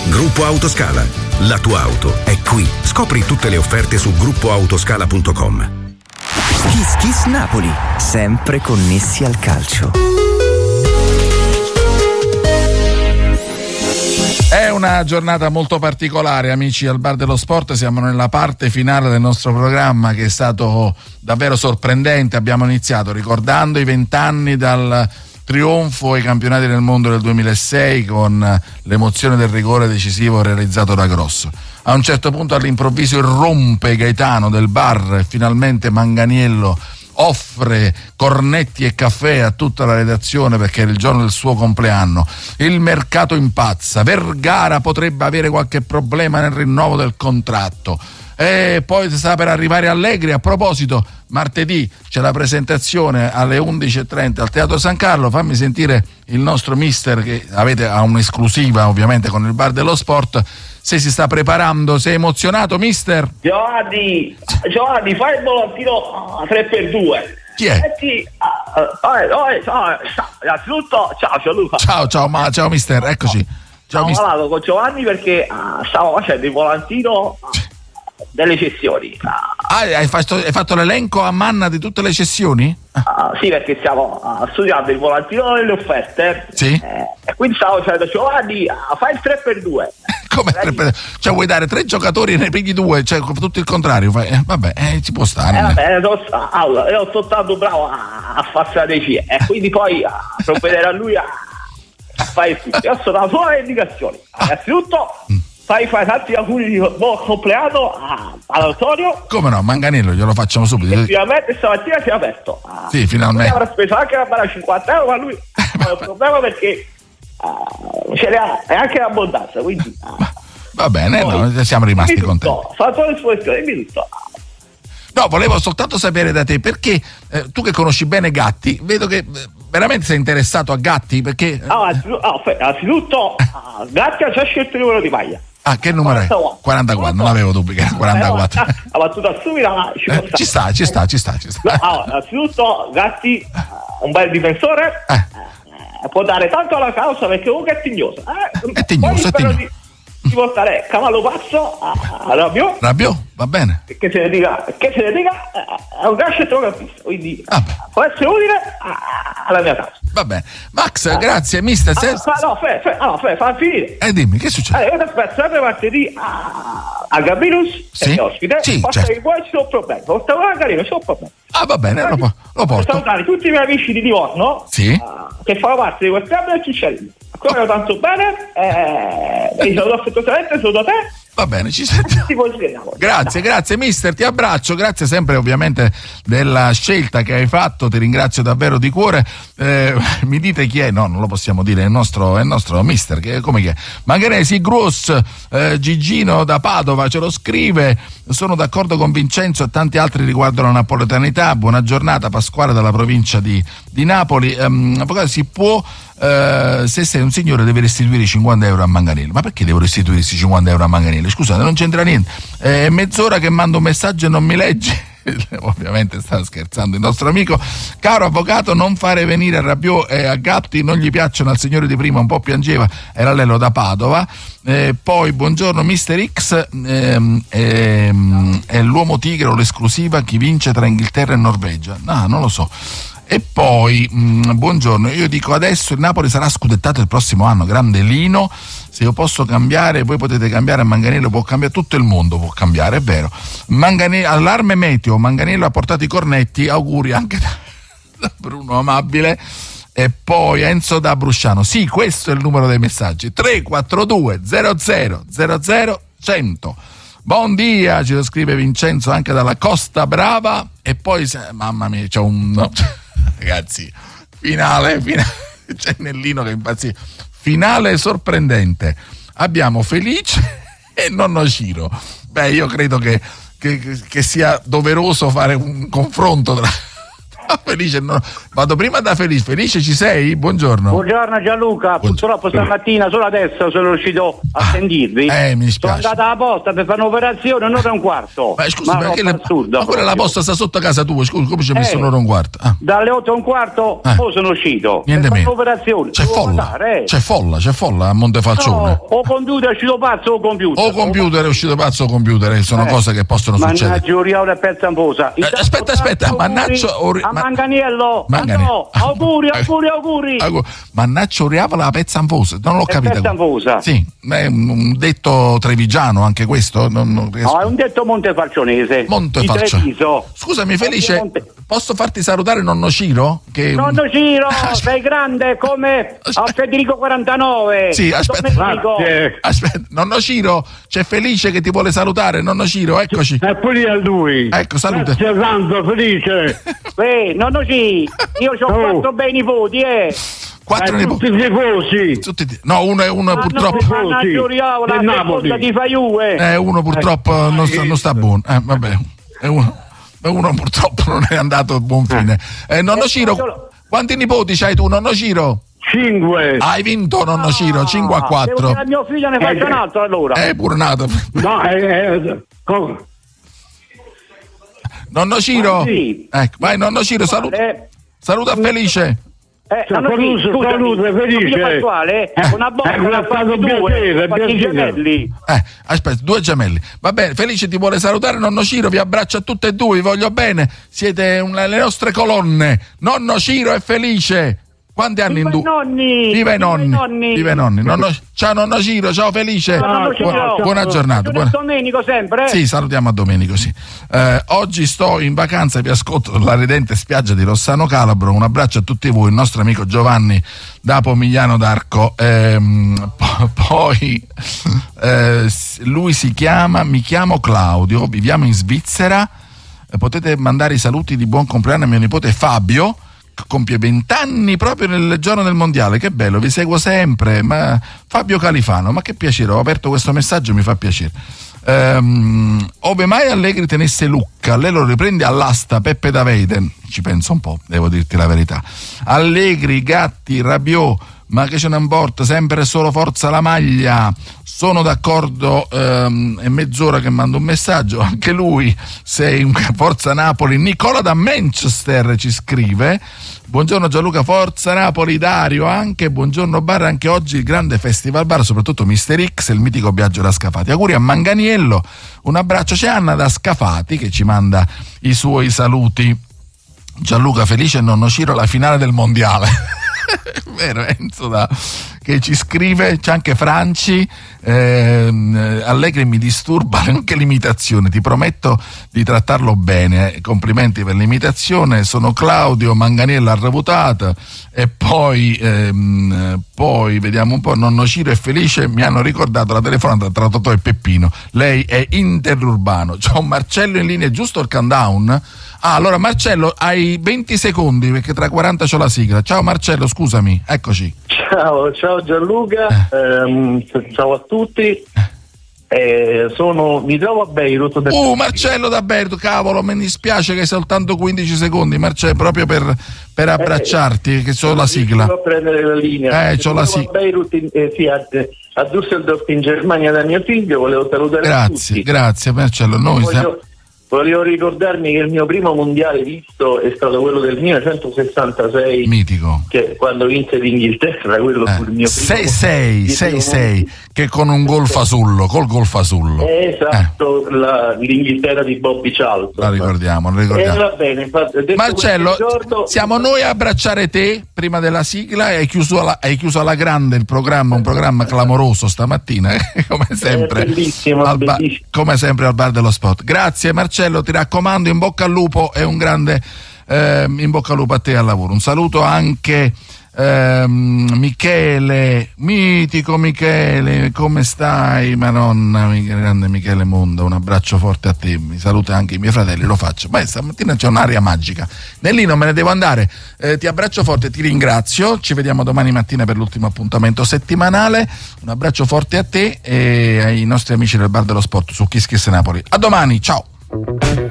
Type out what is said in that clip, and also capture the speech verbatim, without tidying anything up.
Gruppo Autoscala. La tua auto è qui. Scopri tutte le offerte su gruppo autoscala punto com. Kiss Kiss Napoli, sempre connessi al calcio. È una giornata molto particolare, amici al Bar dello Sport. Siamo nella parte finale del nostro programma, che è stato davvero sorprendente. Abbiamo iniziato ricordando i vent'anni dal trionfo ai campionati del mondo del duemilasei, con l'emozione del rigore decisivo realizzato da Grosso. A un certo punto, all'improvviso, irrompe Gaetano del bar e finalmente Manganiello offre cornetti e caffè a tutta la redazione perché era il giorno del suo compleanno. Il mercato impazza. Vergara potrebbe avere qualche problema nel rinnovo del contratto. E poi sta per arrivare Allegri. A proposito, martedì c'è la presentazione alle undici e trenta al Teatro San Carlo. Fammi sentire il nostro mister, che avete a un'esclusiva ovviamente con il Bar dello Sport, se si sta preparando. Sei emozionato, mister? Giovanni, Giovanni, fai il volantino tre per due. Chi è? Metti, uh, uh, uh, ciao, innanzitutto ciao Gianluca. Ciao, ciao, ma ciao mister, eccoci. Ciao, Ho mister. parlato con Giovanni perché uh, stavo facendo il volantino uh, delle cessioni. Uh, Ah, hai fatto, hai fatto l'elenco a manna di tutte le cessioni? uh, sì, perché stiamo uh, studiando il volantino delle offerte. Sì. Eh, e quindi stavo dicendo, Giovanni, uh, fai il tre per due. Come tre per... Cioè vuoi dare tre giocatori e ne pigli due? Cioè tutto il contrario fai... eh, vabbè, eh, ci può stare. Eh, vabbè, so, allora, io sono stato bravo a, a fare strategie e quindi poi a provvedere a lui a, a fare il tutto. Io sono dato solo le indicazioni. Innanzitutto fai, fai tanti auguri di buon compleanno a, all'Antonio. Come no, Manganiello glielo facciamo subito. E finalmente stamattina si è aperto. Sì, finalmente. Avrà speso anche la barra cinquanta euro, ma lui ha un problema perché uh, ce ne ha, è anche l'abbondanza, quindi uh, va bene, no, siamo rimasti contenti. Fa tutto a disposizione, dimmi tutto. No, volevo soltanto sapere da te perché eh, tu che conosci bene Gatti, vedo che eh, veramente sei interessato a Gatti, perché eh... ah, innanzitutto ah, Gatti ha già scelto il numero di maglia. Ah, che numero è? quarantaquattro, non avevo dubbi che era quarantaquattro. Eh, la battuta stupida, ma ci, eh, ci sta, ci sta, ci sta, ci sta. No, allora, innanzitutto Gatti, un bel difensore, eh. Eh, può dare tanto alla causa perché comunque è tignoso. Eh. È tignoso, è tignoso. Di, di portare Cavallo Pazzo a, a Rabiot. Rabiot, va bene. Che se ne dica, che se ne dica, è un gran centrocampista, quindi ah, può essere utile alla mia causa. Va bene. Max, ah. grazie, mister. Ah, se... fa, no, fe, fe, no, fe, fa finire. Eh, dimmi, che succede? Allora, io ti aspetto sempre martedì a, a Gabrinus, sì? che è ospite. Sì, Posso certo. che poi ci sono problemi. Porta una carina, c'è un problema. Ah, va bene, lo, lo porto. Salutare tutti i miei amici di Livorno, sì? uh, che fanno parte di quel club del Cicciarino. A cui voglio tanto bene, eh, e saluto affettuosamente, saluto a te. Va bene, ci sentiamo. Grazie, grazie mister, ti abbraccio, grazie sempre ovviamente della scelta che hai fatto, ti ringrazio davvero di cuore. Eh, mi dite chi è? No, non lo possiamo dire, è il nostro, è il nostro mister, che come chi è? Magheresi, Gross, eh, Gigino da Padova ce lo scrive, sono d'accordo con Vincenzo e tanti altri riguardo la napoletanità. Buona giornata, Pasquale dalla provincia di, di Napoli. Um, avvocato, si può Uh, se sei un signore deve restituire cinquanta euro a Manganiello. Ma perché devo restituire questi cinquanta euro a Manganiello? Scusate, non c'entra niente. È eh, mezz'ora che mando un messaggio e non mi legge. Ovviamente sta scherzando il nostro amico. Caro avvocato, non fare venire a Rabiot e a Gatti, non gli piacciono al signore di prima, un po' piangeva, era Lello da Padova. Eh, poi buongiorno mister X, ehm, ehm, è l'uomo tigre o l'esclusiva, chi vince tra Inghilterra e Norvegia? No, non lo so. E poi mh, buongiorno, io dico adesso il Napoli sarà scudettato il prossimo anno, grande Lino, se io posso cambiare voi potete cambiare, Manganiello può cambiare, tutto il mondo può cambiare, è vero. Manganiello, allarme meteo, Manganiello ha portato i cornetti, auguri anche da, da Bruno Amabile. E poi Enzo da Brusciano, sì, questo è il numero dei messaggi, tre quattro due zero zero zero zero cento. Buon dia, ci lo scrive Vincenzo anche dalla Costa Brava. E poi, mamma mia, c'è un... No. Ragazzi, finale, finale, c'è Nellino che impazzisce. Finale sorprendente. Abbiamo Felice e nonno Ciro. Beh, io credo che, che, che sia doveroso fare un confronto tra, Felice, no. Vado prima da Felice. Felice, ci sei? Buongiorno. Buongiorno Gianluca, Buongiorno. Purtroppo stamattina solo adesso sono riuscito a ah, sentirvi. Eh, mi dispiace. Sono andata alla posta per fare un'operazione un'ora e un quarto. Ma scusa, ma perché no, le... assurdo, ma quella la posta sta sotto casa tua, scusa, come ci hai messo eh, un'ora e un quarto? Ah. Dalle otto e un quarto eh. poi sono uscito. Niente per meno. Operazione. C'è folla, andare, eh. c'è folla, c'è folla a Montefalcione. No, o computer è uscito pazzo o computer. O computer è uscito pazzo o computer, sono eh. cose che possono succedere. Mannaggia Oriolo e Pezza Amposa. Eh, aspetta, aspetta, Mannaccio Ori... a Ma... Manganiello. Mangane... No, auguri, auguri, auguri. Mannaccio Oriavola la Pezza Amposa, non l'ho è capito. Pezza Amposa. Sì, è un detto trevigiano anche questo. Non, non riesco... No, è un detto montefalcionese. Montefalcione. Scusami Felice, Monte... posso farti salutare nonno Ciro? Che... Nonno Ciro, sei grande come a Federico quarantanove. Sì, aspetta. Aspetta, nonno Ciro, c'è Felice che ti vuole salutare, nonno Ciro, eccoci. E pure a lui. Ecco, salute. Grazie tanto, Felice. Eh, nonno Ciro, io ho Oh. quattro bei nipoti, eh. Quattro Eh, nipoti. tutti tifosi. Tutti... No, uno è uno Ah, purtroppo. no, mannaggia Oriolo, Del la Napoli. seconda ti fa Juve. Eh, uno purtroppo non, sta, non sta buono. Eh, vabbè. È uno, è uno purtroppo non è andato a buon fine. Eh, nonno Eh, Ciro, io- quanti nipoti c'hai tu, nonno Ciro? Cinque. Hai vinto, nonno Ciro, cinque a quattro. Se mio figlio ne faccia un altro allora. È pure nato. No, eh, eh, co- Nonno Ciro. Ah, sì. Ecco, vai nonno Ciro, saluta. Eh, Saluta Felice. eh, Cioè, nonno Ciro, salute, scusami, salute, Felice. mio figlio Pasquale, eh, una Eh, botta, è una stato fatti due, piacere, fatti i piacere. gemelli. Eh, aspetta, due gemelli. Va bene, Felice ti vuole salutare, nonno Ciro, vi abbraccio a tutte e due, vi voglio bene. Siete una, le nostre colonne. Nonno Ciro e Felice. Quanti anni Viva in i due? nonni! Viva i nonni! nonni! Viva i nonni! Nonno... Ciao nonno Ciro, ciao Felice! Ciao, nonno Ciro. Buona, buona giornata! Ciao, Buona... Domenico sempre? Eh? Sì, salutiamo a Domenico, sì. Eh, oggi sto in vacanza e vi ascolto la ridente spiaggia di Rossano Calabro. Un abbraccio a tutti voi, il nostro amico Giovanni da Pomigliano d'Arco. Ehm, po- poi eh, lui si chiama, mi chiamo Claudio, viviamo in Svizzera. Eh, potete mandare i saluti di buon compleanno a mio nipote Fabio, compie vent'anni proprio nel giorno del mondiale. Che bello, vi seguo sempre. Ma Fabio Califano, ma che piacere, ho aperto questo messaggio, mi fa piacere. Um, ove mai Allegri tenesse Lucca, lei lo riprende all'asta Peppe da Veiden, ci penso un po', devo dirti la verità. Allegri, Gatti, Rabiot, ma che ce ne importa, sempre e solo forza la maglia. Sono d'accordo, ehm, è mezz'ora che mando un messaggio, anche lui, sei un forza Napoli. Nicola da Manchester ci scrive: buongiorno Gianluca, forza Napoli. Dario anche, buongiorno Bar, anche oggi il grande Festival Bar, soprattutto mister X, il mitico viaggio da Scafati. Auguri a Manganiello, un abbraccio. C'è Anna da Scafati che ci manda i suoi saluti. Gianluca, Felice e nonno Ciro, la finale del mondiale. Vero, Enzo da, che ci scrive. C'è anche Franci. ehm, Allegri mi disturba anche l'imitazione, ti prometto di trattarlo bene, eh. Complimenti per l'imitazione. Sono Claudio, Manganiello arrabutata. E poi ehm, poi vediamo un po', nonno Ciro e Felice mi hanno ricordato la telefonata tra Totò e Peppino, lei è interurbano. C'ho Marcello in linea, giusto il countdown? Ah, allora Marcello, hai venti secondi perché tra quaranta c'ho la sigla. Ciao Marcello, scusami, eccoci. Ciao, ciao Gianluca, ehm, ciao a tutti. Eh, sono, mi trovo a Beirut. del- Uh, Marcello da Berto, cavolo, mi dispiace che hai soltanto quindici secondi, Marcello, proprio per, per abbracciarti, che c'ho la sigla. Devo prendere la linea. Eh, Mi c'ho la trovo sigla. a Beirut, in- eh, sì, a, a Düsseldorf in Germania da mio figlio, volevo salutare Grazie, tutti. grazie Marcello. Noi siamo... Voglio, volevo ricordarmi che il mio primo mondiale visto è stato quello del millenovecentosessantasei, Mitico. che quando vinse l'Inghilterra, quello fu il mio primo sei sei, il sei primo sei, che con un gol fasullo, col gol fasullo. Esatto, la, l'Inghilterra di Bobby Charlton. La ricordiamo, la Eh, ricordiamo. va bene, infatti, detto Marcello, questo, ricordo- siamo noi a abbracciare te prima della sigla e hai chiuso alla, hai chiuso alla grande il programma, un programma clamoroso stamattina, eh, come sempre. Eh, bellissimo, al ba- bellissimo. come sempre al bar dello sport. Grazie Marcello, ti raccomando, in bocca al lupo e un grande eh, in bocca al lupo a te al lavoro. Un saluto anche ehm, Michele, mitico Michele, come stai? Madonna, grande Michele Mondo, un abbraccio forte a te. Mi saluta anche i miei fratelli, lo faccio. Beh, stamattina c'è un'aria magica. Nellino, me ne devo andare. Eh, ti abbraccio forte, ti ringrazio. Ci vediamo domani mattina per l'ultimo appuntamento settimanale. Un abbraccio forte a te e ai nostri amici del bar dello sport su Kiss Kiss Napoli. A domani, ciao.